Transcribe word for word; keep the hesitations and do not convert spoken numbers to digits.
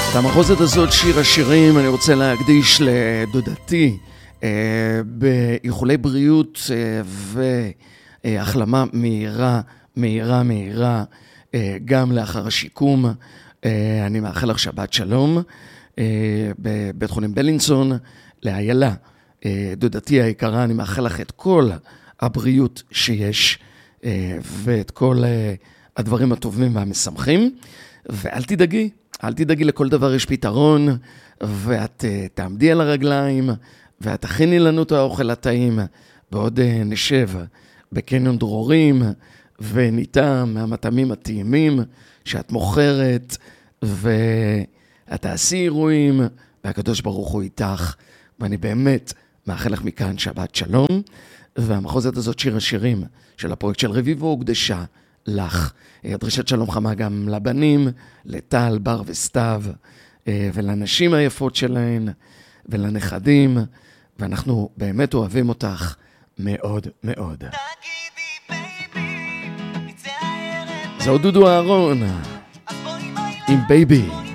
את המחוזת הזאת, שיר השירים, אני רוצה להקדיש לדודתי אה, באיחולי בריאות אה, והחלמה מהירה, מהירה, מהירה, אה, גם לאחר השיקום. אה, אני מאחל לך שבת שלום אה, בבית חולים בלינסון, לאיילה, אה, דודתי היקרה, אני מאחל לך את כל הבריאות שיש אה, ואת כל אה, הדברים הטובים והמשמחים, ואל תדאגי. אל תדאגי, לכל דבר יש פתרון, ואת uh, תעמדי על הרגליים, ואת תכיני לנו את האוכל הטעים, ועוד uh, נשב בקניון דרורים, וניתן מהמטעמים הטעימים שאת מוכרת, ואת תעשי אירועים, והקדוש ברוך הוא איתך, ואני באמת מאחל לך מכאן שבת שלום, והמחוזת הזאת, שיר השירים של הפרויקט של רביבו, הוקדשה לך. דרישת שלום חמה גם לבנים, לטל, בר וסתיו, ולנשים היפות שלהן, ולנכדים, ואנחנו באמת אוהבים אותך מאוד מאוד. זהו דודו אהרון עם בייבי.